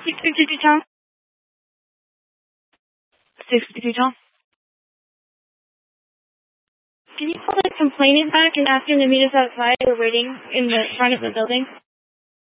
652 Tom. 652 Tom. Can you call the complainant back and ask him to meet us outside? We're waiting in the front of the building.